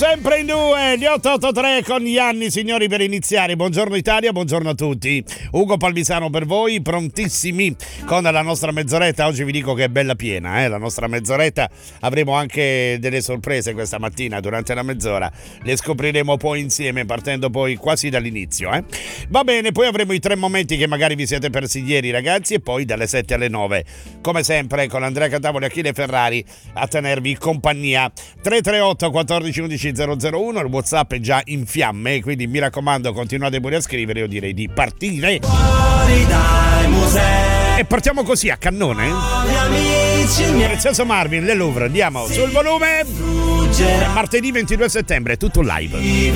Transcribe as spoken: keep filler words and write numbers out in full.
sempre in due, gli otto otto tre con gli anni, signori, per iniziare. Buongiorno Italia, buongiorno a tutti. Ugo Palmisano per voi, prontissimi con la nostra mezz'oretta. Oggi vi dico che è bella piena, eh? La nostra mezz'oretta. Avremo anche delle sorprese questa mattina durante la mezz'ora. Le scopriremo poi insieme, partendo poi quasi dall'inizio, eh? Va bene, poi avremo i tre momenti che magari vi siete persi ieri, ragazzi, e poi dalle sette alle nove, come sempre, con Andrea Catavoli e Achille Ferrari a tenervi compagnia. Tre tre otto quattordici undici zero zero uno, il WhatsApp è già in fiamme, quindi mi raccomando, continuate pure a scrivere. Io direi di partire. Fuori dai musei. E partiamo così a cannone. Amici miei. Prezioso Marvin, Le Louvre, andiamo sul volume. È martedì ventidue settembre, tutto live.